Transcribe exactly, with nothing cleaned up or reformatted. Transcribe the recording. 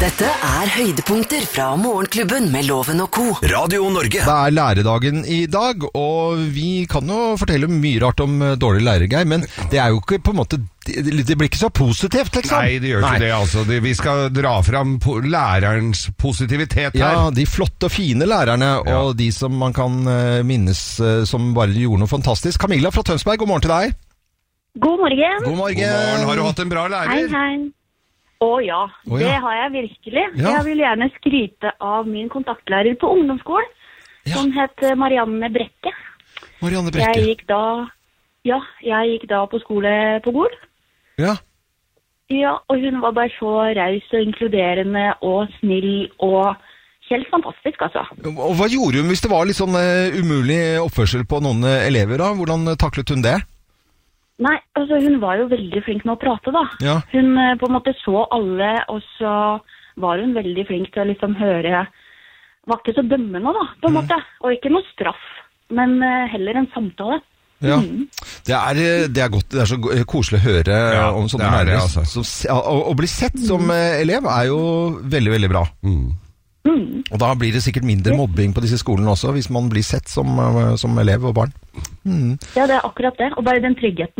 Dette er høydepunkter fra Morgenklubben med Loven og Co. Radio Norge. Det er læredagen i dag, og vi kan jo fortelle mye rart om dårlige lærere, Geir, men det er jo ikke på en måte, det blir ikke så positivt, liksom. Nei, det gjør ikke Nei. det, altså. Det, vi skal dra fram po- lærerens positivitet her. Ja, de flotte og fine lærerne, og ja. de som man kan uh, minnes uh, som bare gjorde noe fantastisk. Camilla fra Tønsberg, god morgen til deg. God morgen. God morgen. God morgen. Har du hatt en bra lærer? Hei, hei. Å ja, Å, ja, det har jeg virkelig. Ja. Jeg vil gjerne skryte av min kontaktlærer på ungdomsskolen, Ja. som het Marianne Brekke. Marianne Brekke. Jeg gikk da, ja, jeg gikk da på skole på Gol. Ja. Ja, og hun var bare så raus og inkluderende og snill og helt fantastisk, altså. Og hva gjorde hun hvis det var litt sånn uh, umulig oppførsel på noen uh, elever da? Hvordan uh, taklet hun det? Nei, altså hun var jo veldig flink med å prate da. Ja. Hun eh, på en måte så alle, og så var hun veldig flink til å liksom høre, var ikke så dømmende da, på en måte. Og ikke noe straff, men eh, heller en samtale. Ja, Mm. det er, uh, det er godt, det er så go- koselig å høre uh, Ja, om sånne det er det, lærere. altså. Som se- Å å bli sett som uh, elev er jo veldig, veldig bra. Mm. Mm. Og da blir det sikkert mindre mobbing på disse skolene også, hvis man blir sett som, uh, som elev og barn. Mm. Ja, det er akkurat det. Og bare den tryggheten